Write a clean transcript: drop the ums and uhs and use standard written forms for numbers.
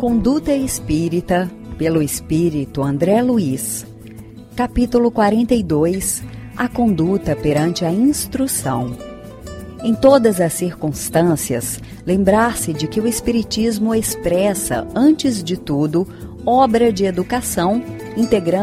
Conduta Espírita, pelo Espírito André Luiz. Capítulo 42. A conduta perante a instrução. Em todas as circunstâncias, lembrar-se de que o Espiritismo expressa, antes de tudo, obra de educação, integrando